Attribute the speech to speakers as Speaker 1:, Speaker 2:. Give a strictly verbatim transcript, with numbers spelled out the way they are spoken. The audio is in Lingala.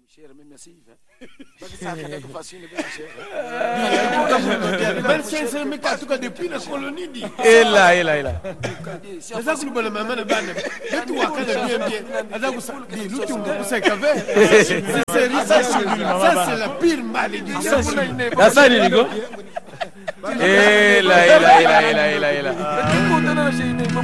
Speaker 1: cher, même merci. Ça fait facile, bien cher.
Speaker 2: vingt-cinq mais en tout cas depuis la colonie dit.
Speaker 3: Et là, et là, et là.
Speaker 2: C'est ça que nous voulons maman bana. Et toi quand bien bien. Azaku ça dit nous tu me sais qu'avec. C'est ça c'est la pire malédiction.
Speaker 3: La ça dit Nico. Et là, et là, et là, et là, et là, et là.